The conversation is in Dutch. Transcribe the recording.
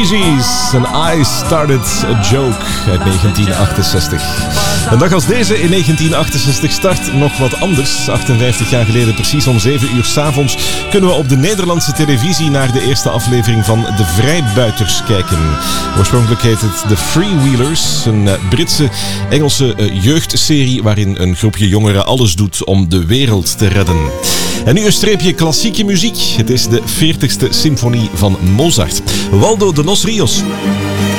Gees en I Started a Joke uit 1968. Een dag als deze in 1968 start nog wat anders. 58 jaar geleden, precies om 7 uur 's avonds, kunnen we op de Nederlandse televisie naar de eerste aflevering van De Vrijbuiters kijken. Oorspronkelijk heet het The Freewheelers, een Britse-Engelse jeugdserie waarin een groepje jongeren alles doet om de wereld te redden. En nu een streepje klassieke muziek. Het is de 40ste symfonie van Mozart. Waldo de los Rios.